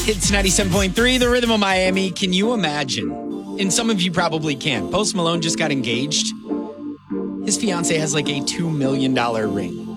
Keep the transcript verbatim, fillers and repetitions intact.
It's ninety-seven point three, The Rhythm of Miami. Can you imagine? And some of you probably can. Post Malone just got engaged. His fiance has like a two million dollars ring.